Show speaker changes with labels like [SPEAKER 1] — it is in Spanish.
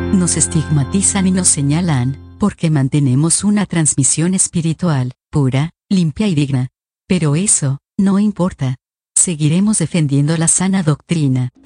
[SPEAKER 1] Nos estigmatizan y nos señalan, porque mantenemos una transmisión espiritual, pura, limpia y digna. Pero eso, no importa. Seguiremos defendiendo la sana doctrina.